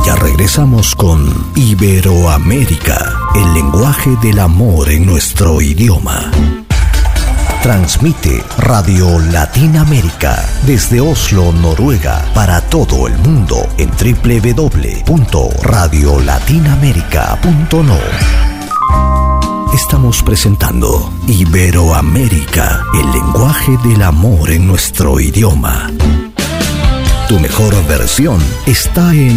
Ya regresamos con Iberoamérica, el lenguaje del amor en nuestro idioma. Transmite Radio Latinoamérica desde Oslo, Noruega, para todo el mundo en www.radiolatinaamerica.no. Estamos presentando Iberoamérica, el lenguaje del amor en nuestro idioma. Tu mejor versión está en